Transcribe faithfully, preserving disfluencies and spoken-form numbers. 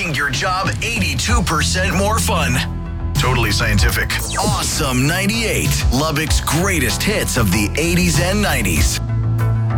making your job eighty-two percent more fun. Totally scientific. Awesome ninety-eight, Lubbock's greatest hits of the eighties and nineties.